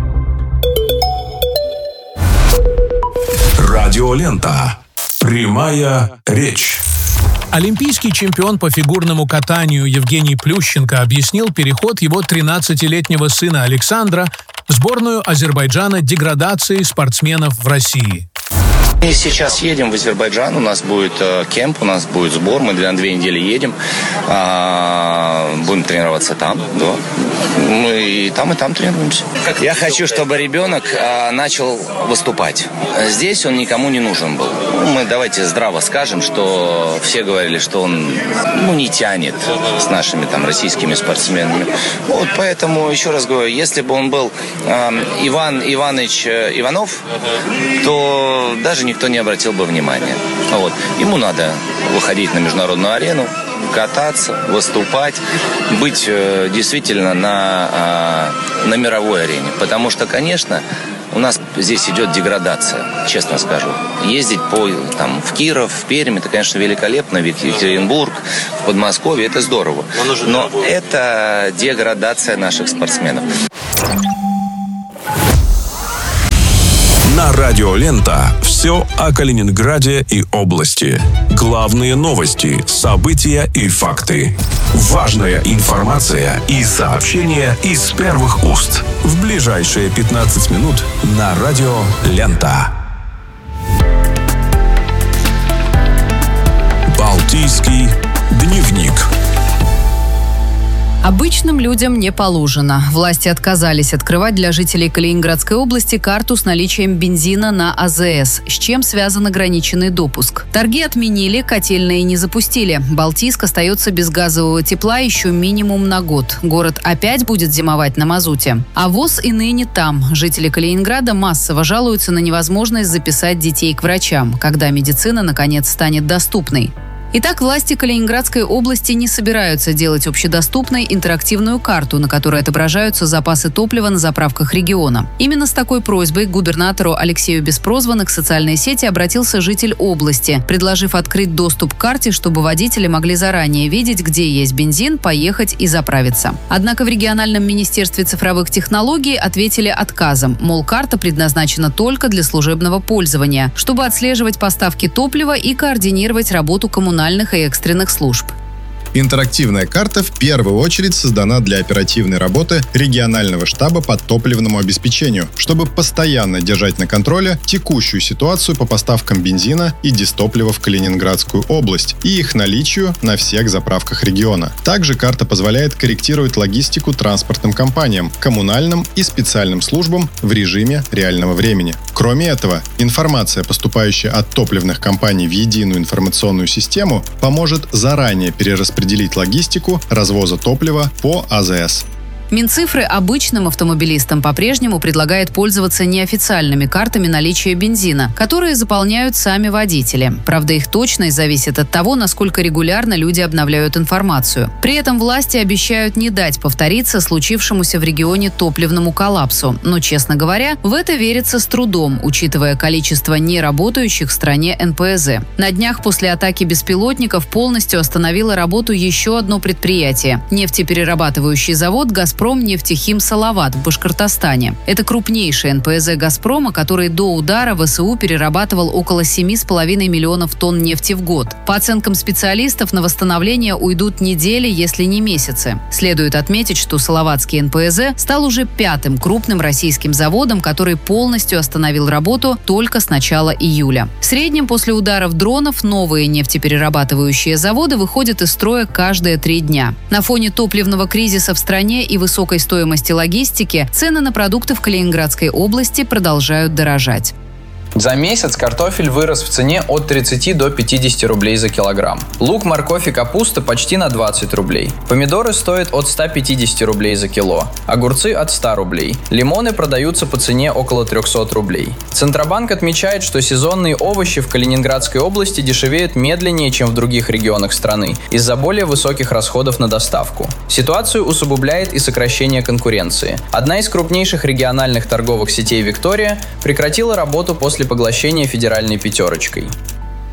Радио «Лента». Прямая речь. Олимпийский чемпион по фигурному катанию Евгений Плющенко объяснил переход его тринадцатилетнего сына Александра в сборную Азербайджана деградации спортсменов в России. Мы сейчас едем в Азербайджан, у нас будет э, кемп, у нас будет сбор, мы на две недели едем, э, будем тренироваться там, да. Мы и там, и там тренируемся. Я хочу, чтобы ребенок э, начал выступать. Здесь он никому не нужен был. Мы давайте здраво скажем, что все говорили, что он ну, не тянет с нашими там российскими спортсменами. Вот поэтому, еще раз говорю, если бы он был э, Иван Иванович Иванов, то даже никто не обратил бы внимания. Вот. Ему надо выходить на международную арену, кататься, выступать, быть э, действительно на, э, на мировой арене. Потому что, конечно, у нас здесь идет деградация, честно скажу. Ездить по, там, в Киров, в Пермь, это, конечно, великолепно, в Екатеринбург, в Подмосковье, это здорово. Но это деградация наших спортсменов. На радио «Лента» все о Калининграде и области. Главные новости, события и факты. Важная информация и сообщения из первых уст. В ближайшие пятнадцать минут на радио «Лента». Балтийский дневник. Обычным людям не положено. Власти отказались открывать для жителей Калининградской области карту с наличием бензина на АЗС, с чем связан ограниченный допуск. Торги отменили, котельные не запустили. Балтийск остается без газового тепла еще минимум на год. Город опять будет зимовать на мазуте. А ВОЗ и ныне там. Жители Калининграда массово жалуются на невозможность записать детей к врачам, когда медицина наконец станет доступной. Итак, власти Калининградской области не собираются делать общедоступной интерактивную карту, на которой отображаются запасы топлива на заправках региона. Именно с такой просьбой к губернатору Алексею Беспрозванных в социальные сети обратился житель области, предложив открыть доступ к карте, чтобы водители могли заранее видеть, где есть бензин, поехать и заправиться. Однако в региональном министерстве цифровых технологий ответили отказом, мол, карта предназначена только для служебного пользования, чтобы отслеживать поставки топлива и координировать работу коммунальных и экстренных служб. Интерактивная карта в первую очередь создана для оперативной работы регионального штаба по топливному обеспечению, чтобы постоянно держать на контроле текущую ситуацию по поставкам бензина и дистоплива в Калининградскую область и их наличию на всех заправках региона. Также карта позволяет корректировать логистику транспортным компаниям, коммунальным и специальным службам в режиме реального времени. Кроме этого, информация, поступающая от топливных компаний в единую информационную систему, поможет заранее перераспределить определить логистику развоза топлива по АЗС. Минцифры обычным автомобилистам по-прежнему предлагает пользоваться неофициальными картами наличия бензина, которые заполняют сами водители. Правда, их точность зависит от того, насколько регулярно люди обновляют информацию. При этом власти обещают не дать повториться случившемуся в регионе топливному коллапсу. Но, честно говоря, в это верится с трудом, учитывая количество неработающих в стране эн пэ зэ. На днях после атаки беспилотников полностью остановило работу еще одно предприятие – нефтеперерабатывающий завод «Газпром». «Газпромнефтехим Салават» в Башкортостане. Это крупнейший эн пэ зэ «Газпрома», который до удара вэ эс у перерабатывал около семи с половиной миллионов тонн нефти в год. По оценкам специалистов, на восстановление уйдут недели, если не месяцы. Следует отметить, что Салаватский эн пэ зэ стал уже пятым крупным российским заводом, который полностью остановил работу только с начала июля. В среднем после ударов дронов новые нефтеперерабатывающие заводы выходят из строя каждые три дня. На фоне топливного кризиса в стране и высокой стоимости логистики цены на продукты в Калининградской области продолжают дорожать. За месяц картофель вырос в цене от тридцати до пятидесяти рублей за килограмм. Лук, морковь и капуста почти на двадцать рублей. Помидоры стоят от ста пятидесяти рублей за кило. Огурцы от ста рублей. Лимоны продаются по цене около трехсот рублей. Центробанк отмечает, что сезонные овощи в Калининградской области дешевеют медленнее, чем в других регионах страны, из-за более высоких расходов на доставку. Ситуацию усугубляет и сокращение конкуренции. Одна из крупнейших региональных торговых сетей «Виктория» прекратила работу после поглощения федеральной пятерочкой.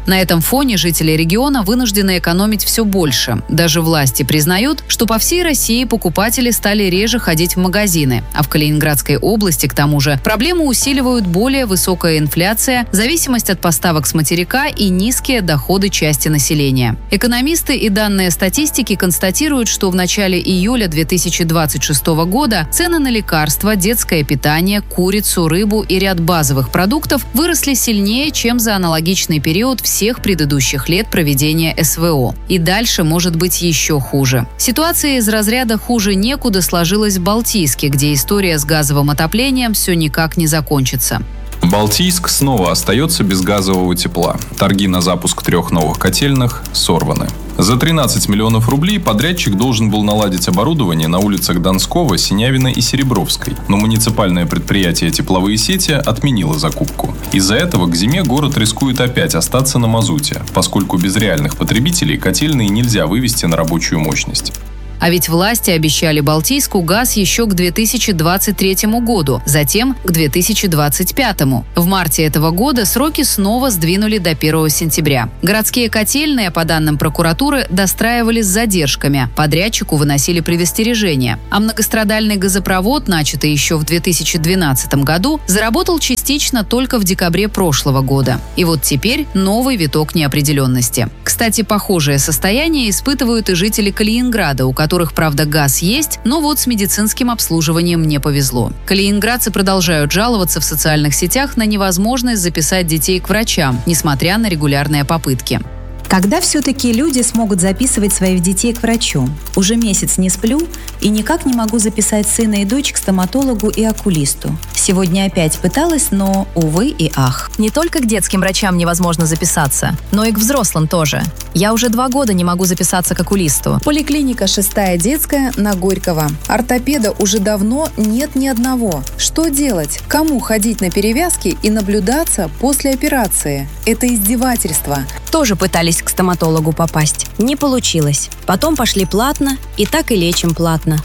На этом фоне жители региона вынуждены экономить все больше. Даже власти признают, что по всей России покупатели стали реже ходить в магазины, а в Калининградской области, к тому же, проблему усиливают более высокая инфляция, зависимость от поставок с материка и низкие доходы части населения. Экономисты и данные статистики констатируют, что в начале июля две тысячи двадцать шестого года цены на лекарства, детское питание, курицу, рыбу и ряд базовых продуктов выросли сильнее, чем за аналогичный период всех предыдущих лет проведения эс вэ о. И дальше может быть еще хуже. Ситуация из разряда «хуже некуда» сложилась в Балтийске, где история с газовым отоплением все никак не закончится. Балтийск снова остается без газового тепла. Торги на запуск трех новых котельных сорваны. За тринадцать миллионов рублей подрядчик должен был наладить оборудование на улицах Донского, Синявина и Серебровской, но муниципальное предприятие «Тепловые сети» отменило закупку. Из-за этого к зиме город рискует опять остаться на мазуте, поскольку без реальных потребителей котельные нельзя вывести на рабочую мощность. А ведь власти обещали Балтийску газ еще к две тысячи двадцать третьему году, затем к две тысячи двадцать пятому. В марте этого года сроки снова сдвинули до первого сентября. Городские котельные, по данным прокуратуры, достраивали с задержками, подрядчику выносили предостережения. А многострадальный газопровод, начатый еще в две тысячи двенадцатом году, заработал частично только в декабре прошлого года. И вот теперь новый виток неопределенности. Кстати, похожее состояние испытывают и жители Калининграда, у которых которых, правда, газ есть, но вот с медицинским обслуживанием не повезло. Калининградцы продолжают жаловаться в социальных сетях на невозможность записать детей к врачам, несмотря на регулярные попытки. Когда все-таки люди смогут записывать своих детей к врачу? Уже месяц не сплю и никак не могу записать сына и дочь к стоматологу и окулисту. Сегодня опять пыталась, но, увы и ах. Не только к детским врачам невозможно записаться, но и к взрослым тоже. Я уже два года не могу записаться к окулисту. Поликлиника «Шестая детская» на Горького. Ортопеда уже давно нет ни одного. Что делать? Кому ходить на перевязки и наблюдаться после операции? Это издевательство. Тоже пытались к стоматологу попасть. Не получилось. Потом пошли платно, и так и лечим платно.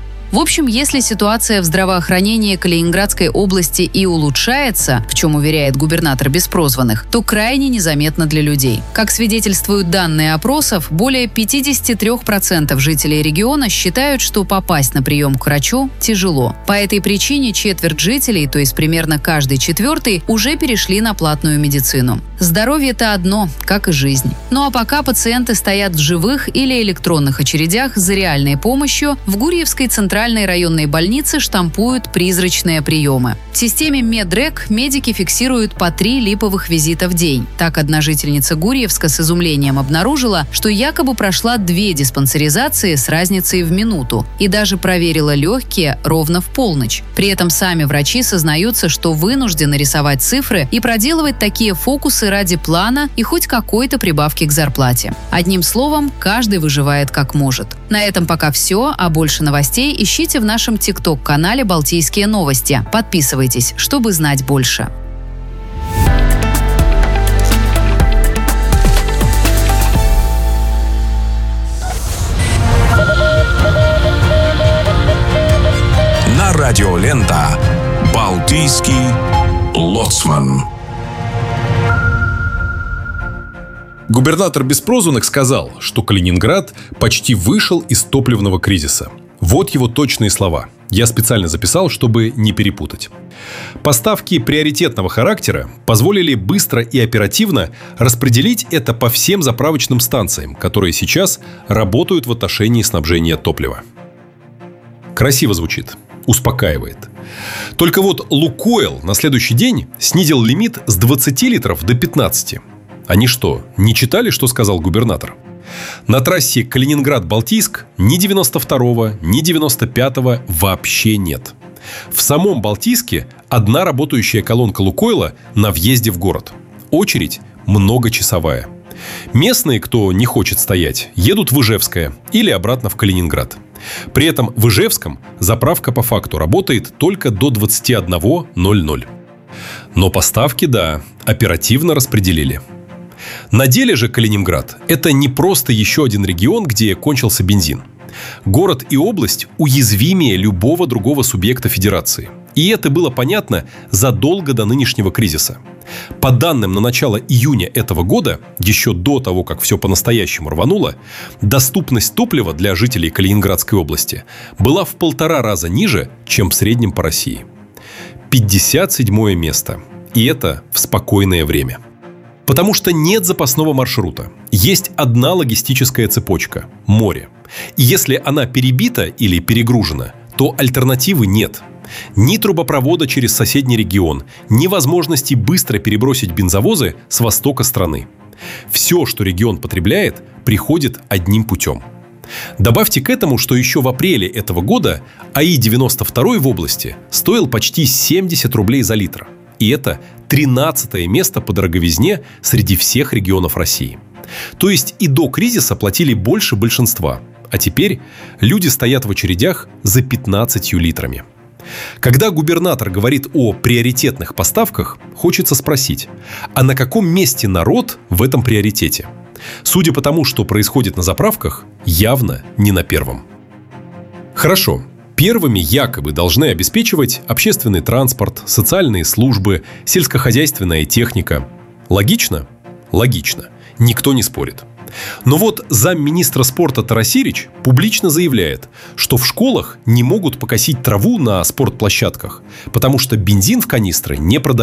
В общем, если ситуация в здравоохранении Калининградской области и улучшается, в чем уверяет губернатор Беспрозванных, то крайне незаметно для людей. Как свидетельствуют данные опросов, более пятьдесят три процента жителей региона считают, что попасть на прием к врачу тяжело. По этой причине четверть жителей, то есть примерно каждый четвертый, уже перешли на платную медицину. Здоровье-то одно, как и жизнь. Ну а пока пациенты стоят в живых или электронных очередях за реальной помощью, в Гурьевской центральной районной больнице штампуют призрачные приемы. В системе Медрек медики фиксируют по три липовых визита в день. Так, одна жительница Гурьевска с изумлением обнаружила, что якобы прошла две диспансеризации с разницей в минуту и даже проверила легкие ровно в полночь. При этом сами врачи сознаются, что вынуждены рисовать цифры и проделывать такие фокусы ради плана и хоть какой-то прибавки к зарплате. Одним словом, каждый выживает как может. На этом пока все, а больше новостей ищите в нашем ТикТок-канале «Балтийские новости». Подписывайтесь, чтобы знать больше. На радио Лента «Балтийский лоцман». Губернатор Беспрозванных сказал, что Калининград почти вышел из топливного кризиса. Вот его точные слова. Я специально записал, чтобы не перепутать. Поставки приоритетного характера позволили быстро и оперативно распределить это по всем заправочным станциям, которые сейчас работают в отношении снабжения топлива. Красиво звучит, успокаивает. Только вот «Лукойл» на следующий день снизил лимит с двадцати литров до пятнадцати. Они что, не читали, что сказал губернатор? На трассе Калининград-Балтийск ни девяносто второго, ни девяносто пятого вообще нет. В самом Балтийске одна работающая колонка «Лукойла» на въезде в город. Очередь многочасовая. Местные, кто не хочет стоять, едут в Ижевское или обратно в Калининград. При этом в Ижевском заправка по факту работает только до двадцати одного ноль ноль. Но поставки, да, оперативно распределили. На деле же Калининград – это не просто еще один регион, где кончился бензин. Город и область уязвимее любого другого субъекта федерации. И это было понятно задолго до нынешнего кризиса. По данным на начало июня этого года, еще до того, как все по-настоящему рвануло, доступность топлива для жителей Калининградской области была в полтора раза ниже, чем в среднем по России. пятьдесят седьмое место. И это в спокойное время. Потому что нет запасного маршрута. Есть одна логистическая цепочка – море. И если она перебита или перегружена, то альтернативы нет. Ни трубопровода через соседний регион, ни возможности быстро перебросить бензовозы с востока страны. Все, что регион потребляет, приходит одним путем. Добавьте к этому, что еще в апреле этого года АИ девяносто два в области стоил почти семьдесят рублей за литр. И это тринадцатое место по дороговизне среди всех регионов России. То есть и до кризиса платили больше большинства. А теперь люди стоят в очередях за пятнадцатью литрами. Когда губернатор говорит о приоритетных поставках, хочется спросить, а на каком месте народ в этом приоритете? Судя по тому, что происходит на заправках, явно не на первом. Хорошо. Первыми якобы должны обеспечивать общественный транспорт, социальные службы, сельскохозяйственная техника. Логично? Логично. Никто не спорит. Но вот замминистра спорта Тарасирич публично заявляет, что в школах не могут покосить траву на спортплощадках, потому что бензин в канистры не продают.